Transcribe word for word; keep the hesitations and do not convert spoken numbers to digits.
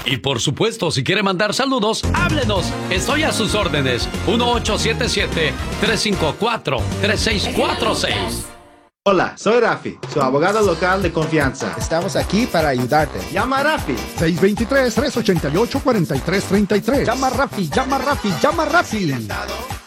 Y por supuesto, si quiere mandar saludos, háblenos. Estoy a sus órdenes. uno ocho siete siete, tres cinco cuatro, tres seis cuatro seis. Hola, soy Rafi, su abogado local de confianza. Estamos aquí para ayudarte. Llama a Rafi. seis dos tres, tres ocho ocho, cuatro tres tres tres. Llama a Rafi, llama a Rafi, llama a Rafi.